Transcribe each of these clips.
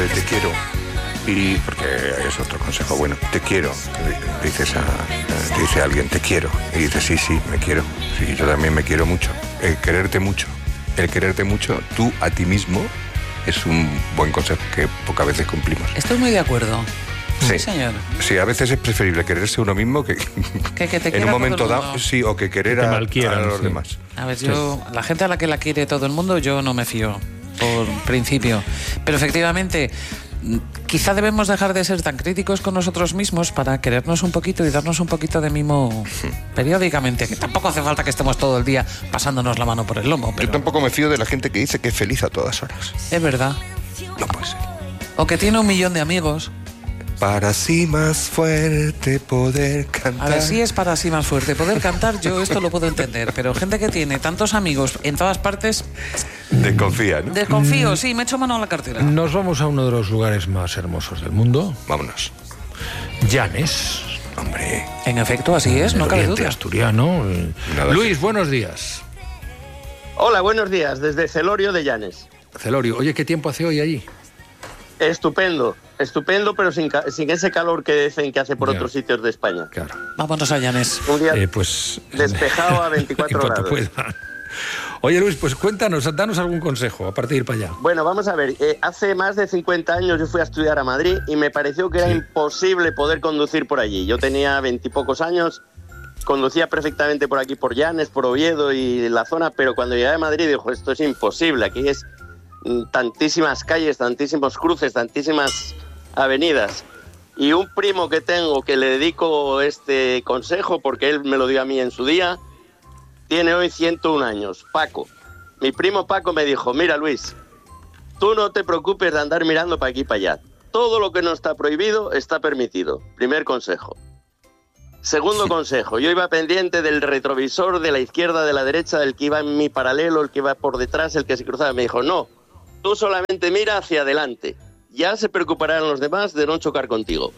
te quiero. Y porque es otro consejo bueno, te quiero, te dice alguien, te quiero, y dices, sí, me quiero, sí, yo también me quiero mucho. El quererte mucho, tú a ti mismo, es un buen consejo que pocas veces cumplimos. Estoy muy de acuerdo. Sí, señor. Sí, a veces es preferible quererse uno mismo que te en un momento dado, sí, o que querer a los demás. A ver, la gente a la que la quiere todo el mundo, yo no me fío, por principio. Pero efectivamente, quizá debemos dejar de ser tan críticos con nosotros mismos para querernos un poquito y darnos un poquito de mimo periódicamente, que tampoco hace falta que estemos todo el día pasándonos la mano por el lomo. Pero... Yo tampoco me fío de la gente que dice que es feliz a todas horas. Es verdad. No puede ser. O que tiene 1 millón de amigos. Para así más fuerte poder cantar. A ver, sí es para así más fuerte poder cantar, yo esto lo puedo entender, pero gente que tiene tantos amigos en todas partes... Desconfía, ¿no? Desconfío, sí, me echo mano a la cartera. Nos vamos a uno de los lugares más hermosos del mundo. Vámonos. Llanes. Hombre. En efecto, así es, no cabe duda. Asturiano. Luis, buenos días. Hola, buenos días, desde Celorio de Llanes. Celorio, oye, ¿qué tiempo hace hoy allí? Estupendo, pero sin ese calor que dicen que hace por otros sitios de España. Claro. Vámonos a Llanes. Un día pues, despejado a 24 grados. Pueda. Oye, Luis, pues cuéntanos, danos algún consejo, aparte de ir para allá. Bueno, vamos a ver, hace más de 50 años yo fui a estudiar a Madrid y me pareció que era imposible poder conducir por allí. Yo tenía 20 y pocos años, conducía perfectamente por aquí, por Llanes, por Oviedo y la zona, pero cuando llegué a Madrid dijo, esto es imposible, aquí es... tantísimas calles, tantísimos cruces, tantísimas avenidas. Y un primo que tengo que le dedico este consejo porque él me lo dio a mí en su día, tiene hoy 101 años, Paco. Mi primo Paco me dijo, mira Luis, tú no te preocupes de andar mirando para aquí y para allá. Todo lo que no está prohibido está permitido. Primer consejo. Segundo consejo, yo iba pendiente del retrovisor de la izquierda, de la derecha, del que iba en mi paralelo, el que iba por detrás, el que se cruzaba. Me dijo, no, tú solamente mira hacia adelante. Ya se preocuparán los demás de no chocar contigo.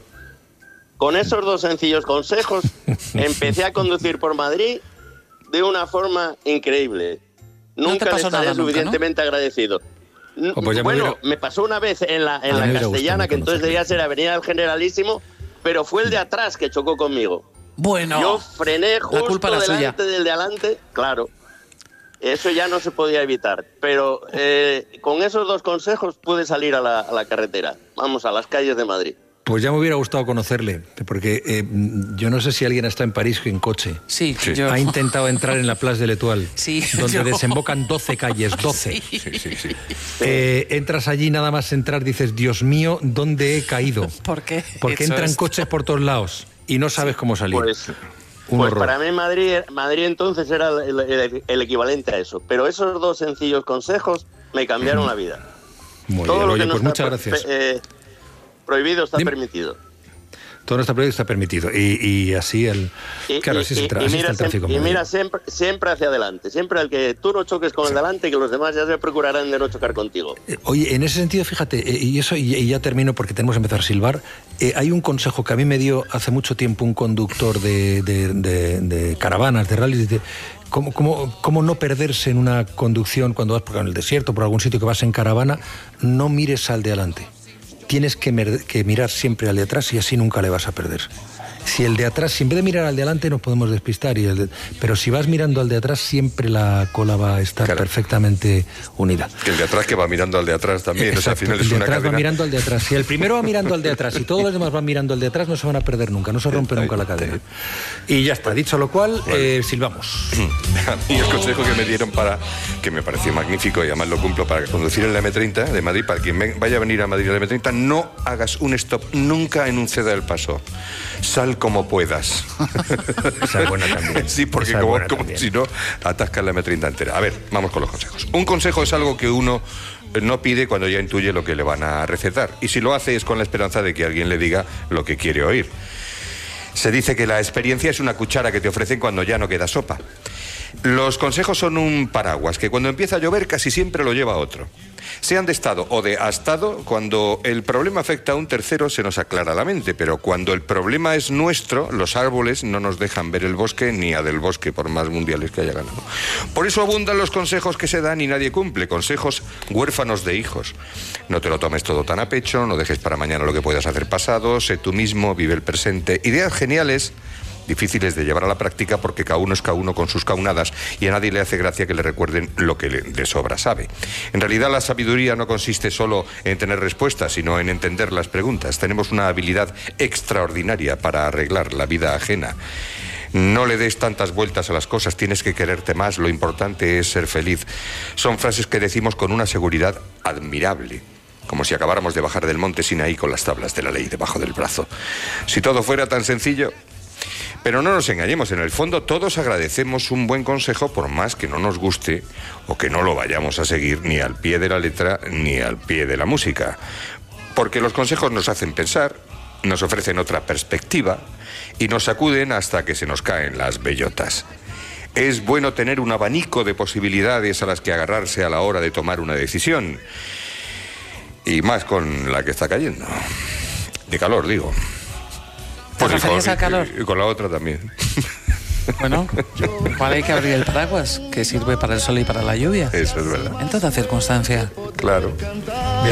Con esos 2 sencillos consejos, empecé a conducir por Madrid de una forma increíble. Nunca le estaré suficientemente agradecido. Bueno, me pasó una vez en la Castellana, que entonces debía ser Avenida del Generalísimo, pero fue el de atrás que chocó conmigo. Bueno, yo frené justo delante del de adelante, claro. Eso ya no se podía evitar, pero con esos 2 consejos pude salir a la carretera, vamos, a las calles de Madrid. Pues ya me hubiera gustado conocerle, porque yo no sé si alguien está en París en coche. Sí, yo. Ha intentado entrar en la Place de l'Étoile, donde yo. Desembocan 12 calles, 12. Sí. Entras allí, nada más entrar, dices, Dios mío, ¿dónde he caído? ¿Por qué? Porque entran coches por todos lados y no sabes cómo salir. Pues para mí Madrid entonces era el equivalente a eso. Pero esos 2 sencillos consejos me cambiaron la vida. Muy todo bien, lo que pues no muchas está gracias. Prohibido está permitido. Todo nuestro proyecto está permitido. Y así así está el tráfico. Y mira siempre hacia adelante. Siempre al que tú no choques con el delante, que los demás ya se procurarán de no chocar contigo. Oye, en ese sentido, fíjate, y ya termino porque tenemos que empezar a silbar. Hay un consejo que a mí me dio hace mucho tiempo un conductor de caravanas, de rallies, ¿Cómo no perderse en una conducción cuando vas por el desierto, por algún sitio que vas en caravana? No mires al de adelante. Tienes que mirar siempre al de atrás y así nunca le vas a perder. Si el de atrás, si en vez de mirar al de adelante nos podemos despistar, pero si vas mirando al de atrás siempre la cola va a estar perfectamente unida. Que el de atrás que va mirando al de atrás también. Exacto, o sea, al final el es de una atrás cadena. va mirando al de atrás. Si el primero va mirando al de atrás y todos los demás van mirando al de atrás, no se van a perder nunca, no se rompe nunca la cadena. Y ya está, dicho lo cual, silbamos. Y el consejo que me dieron que me pareció magnífico y además lo cumplo, para conducir en la M30 de Madrid, para quien vaya a venir a Madrid a la M30, no hagas un stop nunca en un ceda del paso. Sal como puedas. Esa es buena también. Sí, porque como si no, atascas la M30 entera. A ver, vamos con los consejos. Un consejo es algo que uno no pide cuando ya intuye lo que le van a recetar. Y si lo hace es con la esperanza de que alguien le diga lo que quiere oír. Se dice que la experiencia es una cuchara que te ofrecen cuando ya no queda sopa. Los consejos son un paraguas que cuando empieza a llover casi siempre lo lleva otro. sean de Estado o de Estado, cuando el problema afecta a un tercero se nos aclara la mente, pero cuando el problema es nuestro, los árboles no nos dejan ver el bosque ni a del bosque, por más mundiales que haya ganado. Por eso abundan los consejos que se dan y nadie cumple, consejos huérfanos de hijos. No te lo tomes todo tan a pecho, no dejes para mañana lo que puedas hacer pasado, sé tú mismo, vive el presente. Ideas geniales, difíciles de llevar a la práctica porque cada uno es cada uno con sus caunadas y a nadie le hace gracia que le recuerden lo que de sobra sabe. En realidad la sabiduría no consiste solo en tener respuestas, sino en entender las preguntas. Tenemos una habilidad extraordinaria para arreglar la vida ajena. No le des tantas vueltas a las cosas, tienes que quererte más, lo importante es ser feliz. Son frases que decimos con una seguridad admirable, como si acabáramos de bajar del monte Sinaí con las tablas de la ley debajo del brazo. Si todo fuera tan sencillo... Pero no nos engañemos, en el fondo todos agradecemos un buen consejo por más que no nos guste o que no lo vayamos a seguir ni al pie de la letra ni al pie de la música. Porque los consejos nos hacen pensar, nos ofrecen otra perspectiva y nos sacuden hasta que se nos caen las bellotas. Es bueno tener un abanico de posibilidades a las que agarrarse a la hora de tomar una decisión. Y más con la que está cayendo. De calor, digo. ¿Te referías al calor? Y con la otra también. Bueno, igual hay que abrir el paraguas, que sirve para el sol y para la lluvia. Eso es verdad. En toda circunstancia. Claro.